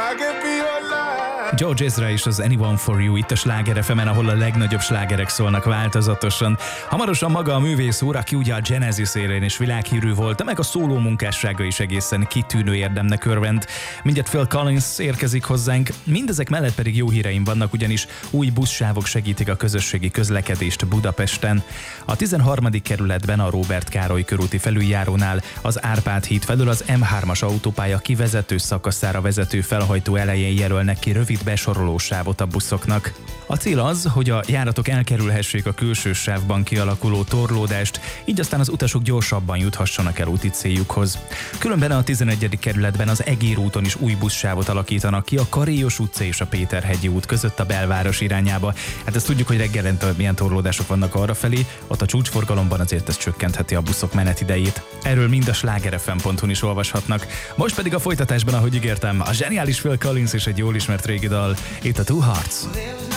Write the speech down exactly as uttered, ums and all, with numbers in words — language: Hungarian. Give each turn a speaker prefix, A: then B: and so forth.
A: George Ezra és az Anyone for You itt a Sláger ef emen, ahol a legnagyobb slágerek szólnak változatosan. Hamarosan maga a művész úr, aki ugye a Genesis élén is világhírű volt, de meg a szóló munkássága is egészen kitűnő érdemnek örvend. Mindjárt Phil Collins érkezik hozzánk, mindezek mellett pedig jó híreim vannak, ugyanis új buszsávok segítik a közösségi közlekedést Budapesten. A tizenharmadik kerületben a Róbert Károly körúti felüljárónál az Árpád híd felől az em hármas autópálya kivezető szakaszára vezető felhajtó elején jelölnek ki rövid besorolósávot a buszoknak. A cél az, hogy a járatok elkerülhessék a külső sávban kialakuló torlódást, így aztán az utasok gyorsabban juthassanak el úti céljukhoz. Különben a tizenegyedik kerületben az Egér úton is új buszsávot alakítanak ki a Karéjos utca és a Péterhegyi út között a belváros irányába. Hát ezt tudjuk, hogy reggelente milyen torlódások vannak arrafelé, ott a csúcsforgalomban azért ez csökkentheti a buszok menetidejét. Erről mind a sláger ef em pont hu-n is olvashatnak. Most pedig a folytatásban, ahogy ígértem, a zseniális Phil Collins és egy jól ismert régi dal, itt a Two Hearts.